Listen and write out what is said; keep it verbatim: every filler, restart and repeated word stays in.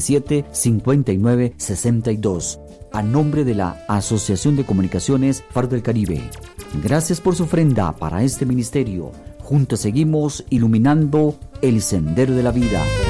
siete, cinco nueve, seis dos. A nombre de la Asociación de Comunicaciones Faro del Caribe. Gracias por su ofrenda para este ministerio. Juntos seguimos iluminando el sendero de la vida.